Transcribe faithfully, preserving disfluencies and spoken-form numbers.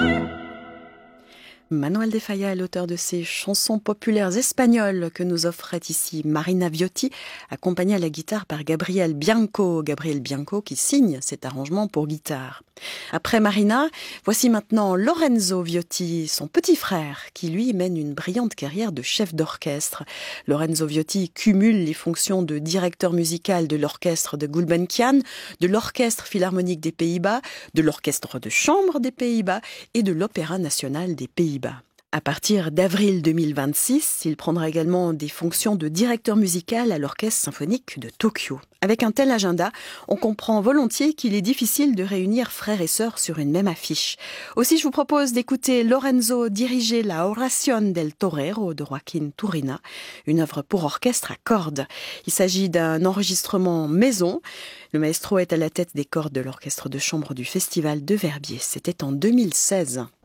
Manuel de Falla est l'auteur de ces chansons populaires espagnoles que nous offrait ici Marina Viotti, accompagnée à la guitare par Gabriel Bianco. Gabriel Bianco qui signe cet arrangement pour guitare. Après Marina, voici maintenant Lorenzo Viotti, son petit frère, qui lui mène une brillante carrière de chef d'orchestre. Lorenzo Viotti cumule les fonctions de directeur musical de l'orchestre de Gulbenkian, de l'orchestre philharmonique des Pays-Bas, de l'orchestre de chambre des Pays-Bas et de l'Opéra national des Pays-Bas. À partir d'avril deux mille vingt-six, il prendra également des fonctions de directeur musical à l'Orchestre symphonique de Tokyo. Avec un tel agenda, on comprend volontiers qu'il est difficile de réunir frères et sœurs sur une même affiche. Aussi, je vous propose d'écouter Lorenzo diriger la Oración del Torero de Joaquín Turina, une œuvre pour orchestre à cordes. Il s'agit d'un enregistrement maison. Le maestro est à la tête des cordes de l'orchestre de chambre du Festival de Verbier. C'était en deux mille seize.